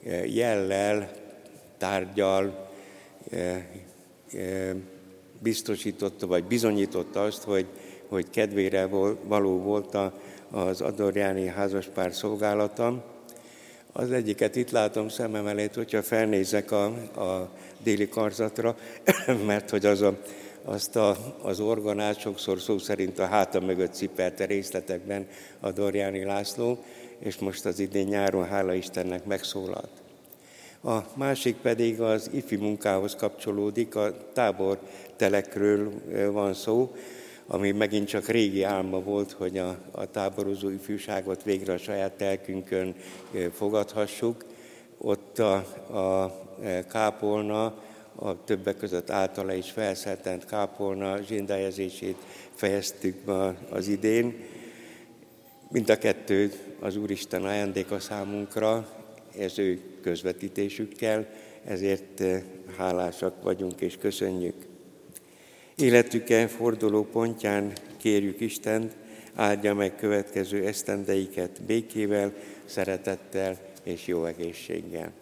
jellel, tárgyal biztosította, vagy bizonyította azt, hogy kedvére való volt az adorjáni házaspár szolgálata. Az egyiket itt látom szemem előtt, hogyha felnézek a déli karzatra, mert hogy az orgonát sokszor szó szerint a háta mögött cipelte részletekben a Dorjáni László, és most az idén nyáron, hála Istennek, megszólalt. A másik pedig az ifi munkához kapcsolódik, a tábortelekről van szó, ami megint csak régi álma volt, hogy a táborozó ifjúságot végre a saját telkünkön fogadhassuk. Ott a kápolna, a többek között általa is felszeltent kápolna zsindályezését fejeztük be az idén. Mind a kettő az Úristen ajándéka számunkra, ez ő közvetítésükkel, ezért hálásak vagyunk és köszönjük. Életüke forduló pontján kérjük Istent, áldja meg következő esztendeiket békével, szeretettel és jó egészséggel.